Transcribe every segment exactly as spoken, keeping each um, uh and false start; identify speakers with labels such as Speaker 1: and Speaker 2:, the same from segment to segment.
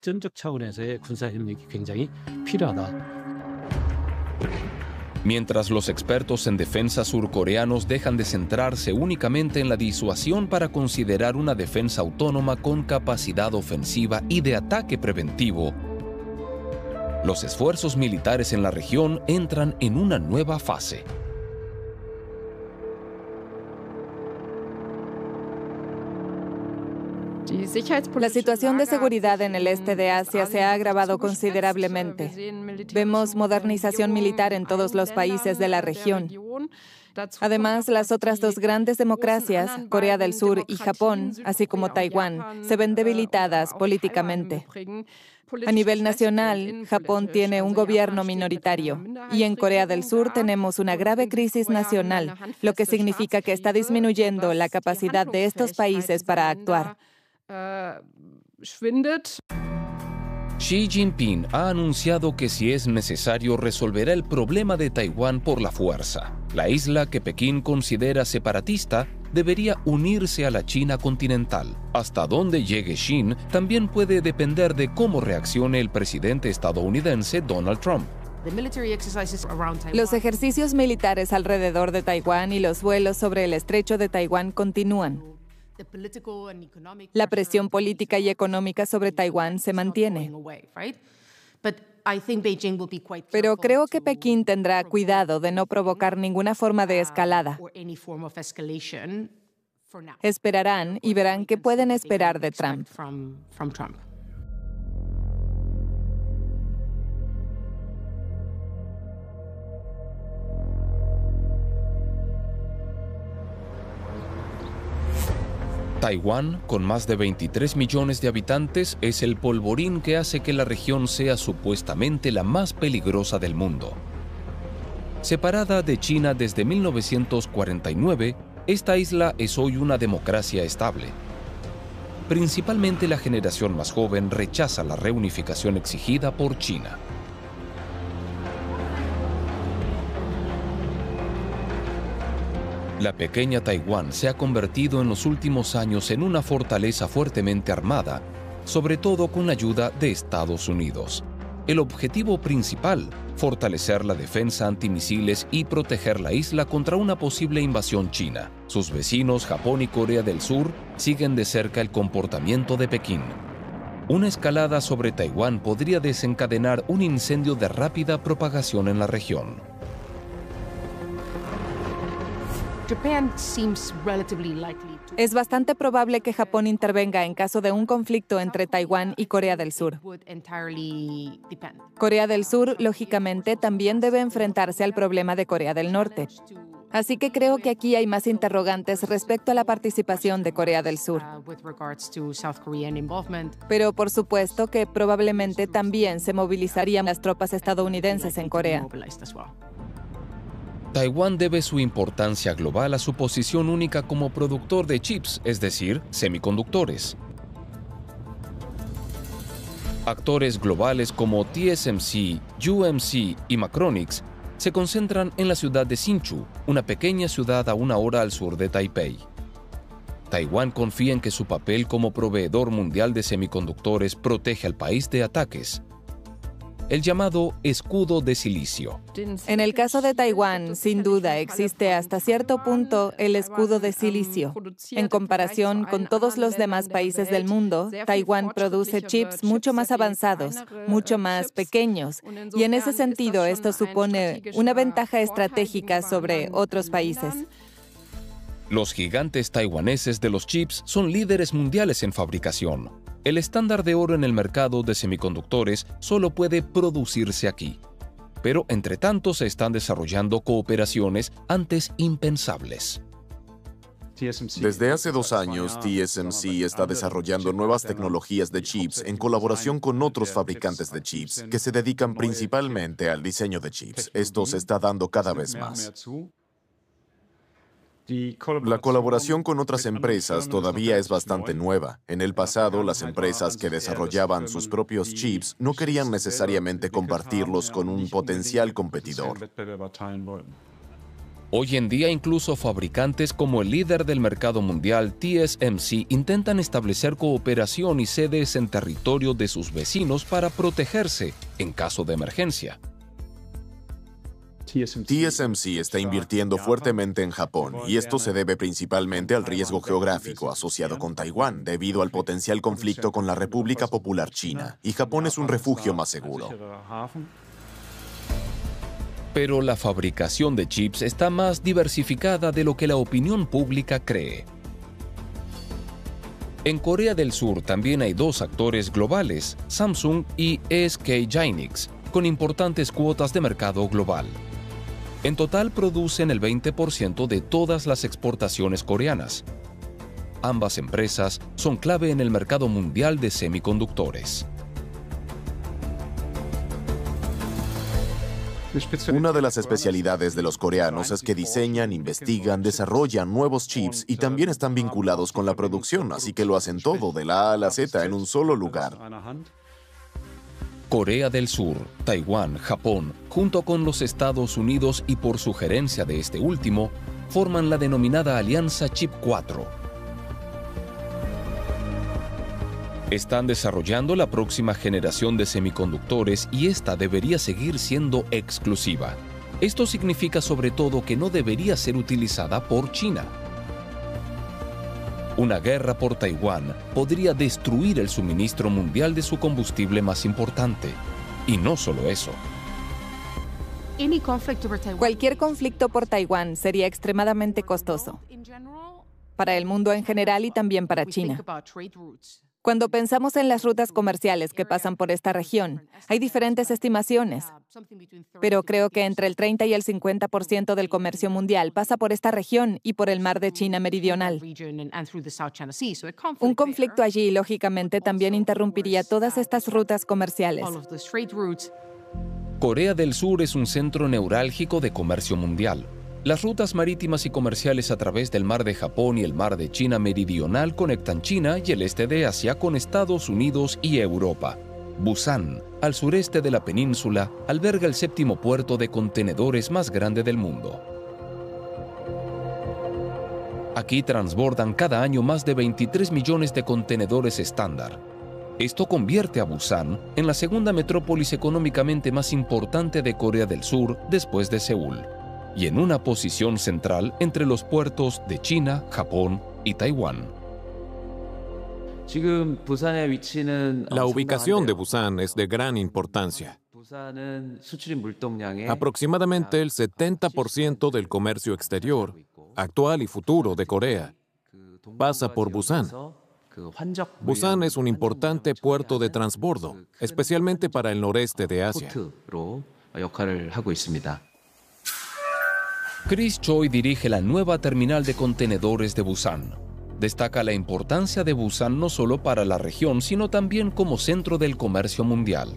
Speaker 1: 전적 차원에서의 군사 협력이 굉장히 필요하다.
Speaker 2: Mientras los expertos en defensa surcoreanos dejan de centrarse únicamente en la disuasión para considerar una defensa autónoma con capacidad ofensiva y de ataque preventivo, los esfuerzos militares en la región entran en una nueva fase.
Speaker 3: La situación de seguridad en el este de Asia se ha agravado considerablemente. Vemos modernización militar en todos los países de la región. Además, las otras dos grandes democracias, Corea del Sur y Japón, así como Taiwán, se ven debilitadas políticamente. A nivel nacional, Japón tiene un gobierno minoritario y en Corea del Sur tenemos una grave crisis nacional, lo que significa que está disminuyendo la capacidad de estos países para actuar.
Speaker 2: Xi Jinping ha anunciado que si es necesario resolverá el problema de Taiwán por la fuerza. La isla que Pekín considera separatista debería unirse a la China continental. Hasta dónde llegue Xi también puede depender de cómo reaccione el presidente estadounidense Donald Trump.
Speaker 3: Los ejercicios militares alrededor de Taiwán y los vuelos sobre el estrecho de Taiwán continúan. La presión política y económica sobre Taiwán se mantiene. Pero creo que Pekín tendrá cuidado de no provocar ninguna forma de escalada. Esperarán y verán qué pueden esperar de Trump.
Speaker 2: Taiwán, con más de veintitrés millones de habitantes, es el polvorín que hace que la región sea supuestamente la más peligrosa del mundo. Separada de China desde mil novecientos cuarenta y nueve, esta isla es hoy una democracia estable. Principalmente la generación más joven rechaza la reunificación exigida por China. La pequeña Taiwán se ha convertido en los últimos años en una fortaleza fuertemente armada, sobre todo con la ayuda de Estados Unidos. El objetivo principal, fortalecer la defensa antimisiles y proteger la isla contra una posible invasión china. Sus vecinos, Japón y Corea del Sur, siguen de cerca el comportamiento de Pekín. Una escalada sobre Taiwán podría desencadenar un incendio de rápida propagación en la región.
Speaker 3: Es bastante probable que Japón intervenga en caso de un conflicto entre Taiwán y Corea del Sur. Corea del Sur, lógicamente, también debe enfrentarse al problema de Corea del Norte. Así que creo que aquí hay más interrogantes respecto a la participación de Corea del Sur. Pero por supuesto que probablemente también se movilizarían las tropas estadounidenses en Corea.
Speaker 2: Taiwán debe su importancia global a su posición única como productor de chips, es decir, semiconductores. Actores globales como T S M C, U M C y Macronix se concentran en la ciudad de Hsinchu, una pequeña ciudad a una hora al sur de Taipei. Taiwán confía en que su papel como proveedor mundial de semiconductores protege al país de ataques. El llamado escudo de silicio.
Speaker 3: En el caso de Taiwán, sin duda, existe hasta cierto punto el escudo de silicio. En comparación con todos los demás países del mundo, Taiwán produce chips mucho más avanzados, mucho más pequeños, y en ese sentido esto supone una ventaja estratégica sobre otros países.
Speaker 2: Los gigantes taiwaneses de los chips son líderes mundiales en fabricación. El estándar de oro en el mercado de semiconductores solo puede producirse aquí. Pero entre tanto se están desarrollando cooperaciones antes impensables.
Speaker 4: Desde hace dos años, T S M C está desarrollando nuevas tecnologías de chips en colaboración con otros fabricantes de chips que se dedican principalmente al diseño de chips. Esto se está dando cada vez más. La colaboración con otras empresas todavía es bastante nueva. En el pasado, las empresas que desarrollaban sus propios chips no querían necesariamente compartirlos con un potencial competidor.
Speaker 2: Hoy en día incluso fabricantes como el líder del mercado mundial T S M C intentan establecer cooperación y sedes en territorio de sus vecinos para protegerse en caso de emergencia.
Speaker 4: T S M C está invirtiendo fuertemente en Japón y esto se debe principalmente al riesgo geográfico asociado con Taiwán debido al potencial conflicto con la República Popular China, y Japón es un refugio más seguro.
Speaker 2: Pero la fabricación de chips está más diversificada de lo que la opinión pública cree. En Corea del Sur también hay dos actores globales, Samsung y S K Hynix, con importantes cuotas de mercado global. En total producen el veinte por ciento de todas las exportaciones coreanas. Ambas empresas son clave en el mercado mundial de semiconductores.
Speaker 4: Una de las especialidades de los coreanos es que diseñan, investigan, desarrollan nuevos chips y también están vinculados con la producción, así que lo hacen todo de la A a la Z en un solo lugar.
Speaker 2: Corea del Sur, Taiwán, Japón, junto con los Estados Unidos y por sugerencia de este último, forman la denominada Alianza Chip cuatro. Están desarrollando la próxima generación de semiconductores y esta debería seguir siendo exclusiva. Esto significa sobre todo que no debería ser utilizada por China. Una guerra por Taiwán podría destruir el suministro mundial de su combustible más importante. Y no solo eso.
Speaker 3: Cualquier conflicto por Taiwán sería extremadamente costoso para el mundo en general y también para China. Cuando pensamos en las rutas comerciales que pasan por esta región, hay diferentes estimaciones, pero creo que entre el treinta y el cincuenta por ciento del comercio mundial pasa por esta región y por el mar de China Meridional. Un conflicto allí, lógicamente, también interrumpiría todas estas rutas comerciales.
Speaker 2: Corea del Sur es un centro neurálgico de comercio mundial. Las rutas marítimas y comerciales a través del mar de Japón y el mar de China Meridional conectan China y el este de Asia con Estados Unidos y Europa. Busan, al sureste de la península, alberga el séptimo puerto de contenedores más grande del mundo. Aquí transbordan cada año más de veintitrés millones de contenedores estándar. Esto convierte a Busan en la segunda metrópolis económicamente más importante de Corea del Sur después de Seúl, y en una posición central entre los puertos de China, Japón y Taiwán.
Speaker 5: La ubicación de Busan es de gran importancia. Aproximadamente el setenta por ciento del comercio exterior, actual y futuro de Corea, pasa por Busan. Busan es un importante puerto de transbordo, especialmente para el noreste de Asia.
Speaker 2: Chris Choi dirige la nueva terminal de contenedores de Busan. Destaca la importancia de Busan no solo para la región, sino también como centro del comercio mundial.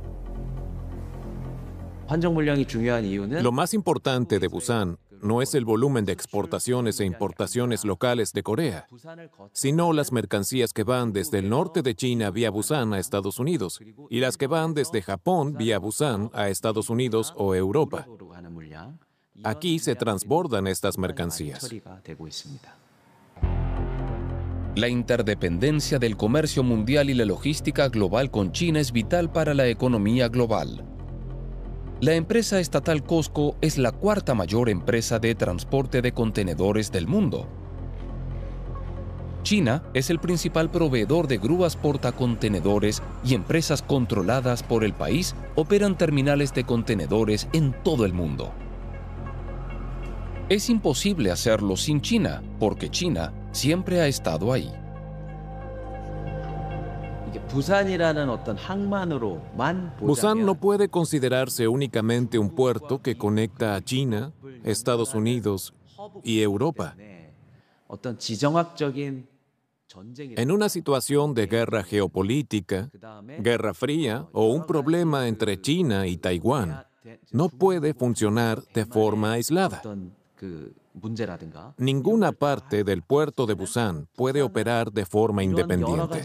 Speaker 5: Lo más importante de Busan no es el volumen de exportaciones e importaciones locales de Corea, sino las mercancías que van desde el norte de China vía Busan a Estados Unidos y las que van desde Japón vía Busan a Estados Unidos o Europa. Aquí se transbordan estas mercancías.
Speaker 2: La interdependencia del comercio mundial y la logística global con China es vital para la economía global. La empresa estatal COSCO es la cuarta mayor empresa de transporte de contenedores del mundo. China es el principal proveedor de grúas portacontenedores y empresas controladas por el país operan terminales de contenedores en todo el mundo. Es imposible hacerlo sin China, porque China siempre ha estado ahí.
Speaker 5: Busan no puede considerarse únicamente un puerto que conecta a China, Estados Unidos y Europa. En una situación de guerra geopolítica, guerra fría o un problema entre China y Taiwán, no puede funcionar de forma aislada. Ninguna parte del puerto de Busan puede operar de forma independiente.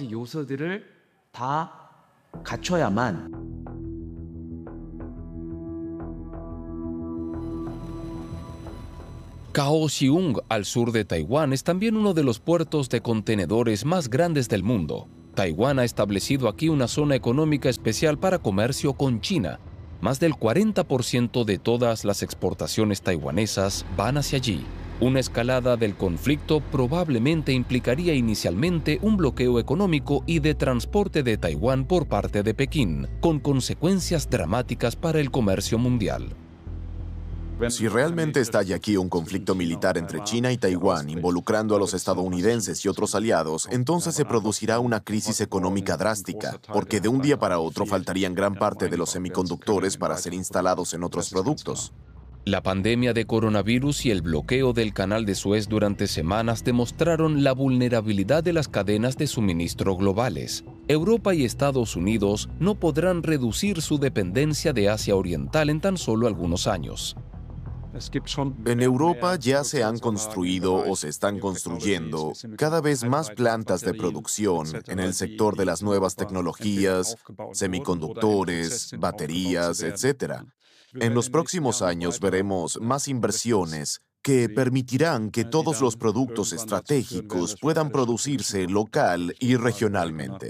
Speaker 2: Kaohsiung, al sur de Taiwán, es también uno de los puertos de contenedores más grandes del mundo. Taiwán ha establecido aquí una zona económica especial para comercio con China. Más del cuarenta por ciento de todas las exportaciones taiwanesas van hacia allí. Una escalada del conflicto probablemente implicaría inicialmente un bloqueo económico y de transporte de Taiwán por parte de Pekín, con consecuencias dramáticas para el comercio mundial.
Speaker 4: Si realmente estalla aquí un conflicto militar entre China y Taiwán, involucrando a los estadounidenses y otros aliados, entonces se producirá una crisis económica drástica, porque de un día para otro faltarían gran parte de los semiconductores para ser instalados en otros productos.
Speaker 2: La pandemia de coronavirus y el bloqueo del Canal de Suez durante semanas demostraron la vulnerabilidad de las cadenas de suministro globales. Europa y Estados Unidos no podrán reducir su dependencia de Asia Oriental en tan solo algunos años.
Speaker 4: En Europa ya se han construido o se están construyendo cada vez más plantas de producción en el sector de las nuevas tecnologías, semiconductores, baterías, etcétera. En los próximos años veremos más inversiones que permitirán que todos los productos estratégicos puedan producirse local y regionalmente.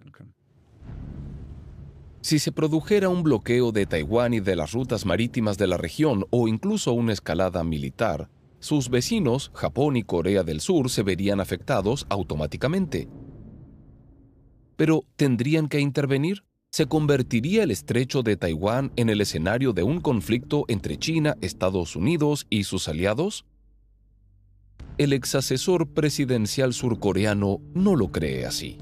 Speaker 2: Si se produjera un bloqueo de Taiwán y de las rutas marítimas de la región o incluso una escalada militar, sus vecinos, Japón y Corea del Sur, se verían afectados automáticamente. Pero, ¿tendrían que intervenir? ¿Se convertiría el estrecho de Taiwán en el escenario de un conflicto entre China, Estados Unidos y sus aliados? El exasesor presidencial surcoreano no lo cree así.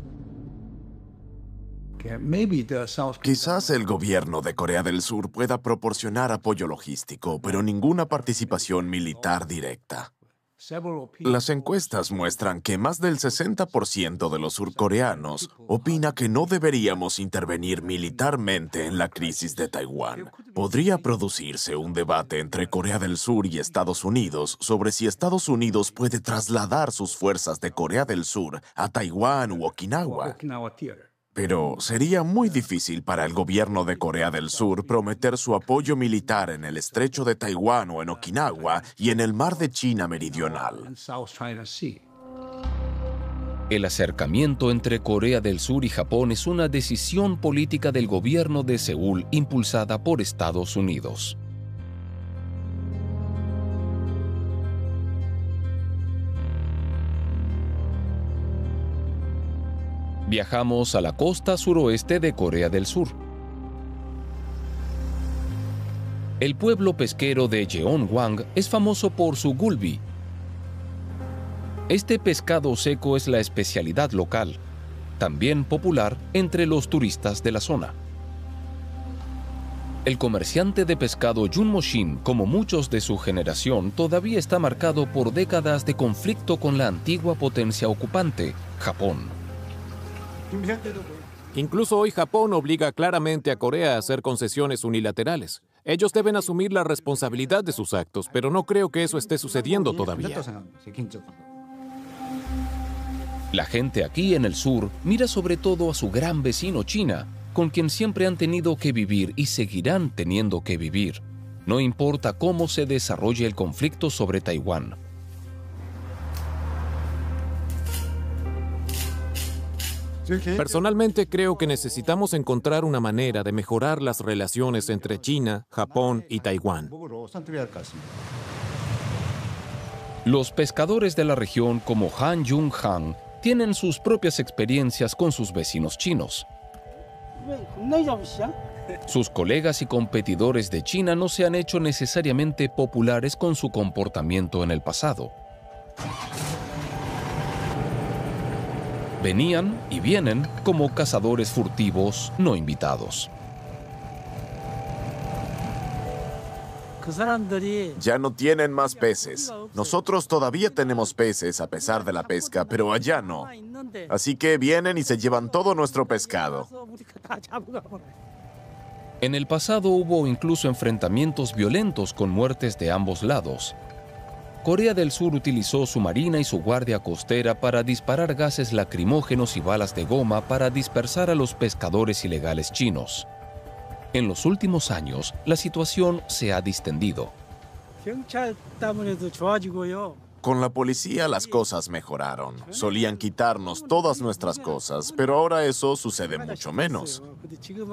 Speaker 4: Quizás el gobierno de Corea del Sur pueda proporcionar apoyo logístico, pero ninguna participación militar directa. Las encuestas muestran que más del sesenta por ciento de los surcoreanos opina que no deberíamos intervenir militarmente en la crisis de Taiwán. Podría producirse un debate entre Corea del Sur y Estados Unidos sobre si Estados Unidos puede trasladar sus fuerzas de Corea del Sur a Taiwán u Okinawa. Pero sería muy difícil para el gobierno de Corea del Sur prometer su apoyo militar en el estrecho de Taiwán o en Okinawa y en el mar de China Meridional.
Speaker 2: El acercamiento entre Corea del Sur y Japón es una decisión política del gobierno de Seúl impulsada por Estados Unidos. Viajamos a la costa suroeste de Corea del Sur. El pueblo pesquero de Jeonwang es famoso por su gulbi. Este pescado seco es la especialidad local, también popular entre los turistas de la zona. El comerciante de pescado Jun Mo-shin, como muchos de su generación, todavía está marcado por décadas de conflicto con la antigua potencia ocupante, Japón.
Speaker 5: Incluso hoy Japón obliga claramente a Corea a hacer concesiones unilaterales. Ellos deben asumir la responsabilidad de sus actos, pero no creo que eso esté sucediendo todavía.
Speaker 2: La gente aquí en el sur mira sobre todo a su gran vecino China, con quien siempre han tenido que vivir y seguirán teniendo que vivir. No importa cómo se desarrolle el conflicto sobre Taiwán.
Speaker 5: Personalmente creo que necesitamos encontrar una manera de mejorar las relaciones entre China, Japón y Taiwán.
Speaker 2: Los pescadores de la región como Han Jung-han tienen sus propias experiencias con sus vecinos chinos. Sus colegas y competidores de China no se han hecho necesariamente populares con su comportamiento en el pasado. Venían y vienen como cazadores furtivos no invitados.
Speaker 4: Ya no tienen más peces. Nosotros todavía tenemos peces a pesar de la pesca, pero allá no. Así que vienen y se llevan todo nuestro pescado.
Speaker 2: En el pasado hubo incluso enfrentamientos violentos con muertes de ambos lados. Corea del Sur utilizó su marina y su guardia costera para disparar gases lacrimógenos y balas de goma para dispersar a los pescadores ilegales chinos. En los últimos años, la situación se ha distendido.
Speaker 4: Con la policía las cosas mejoraron. Solían quitarnos todas nuestras cosas, pero ahora eso sucede mucho menos.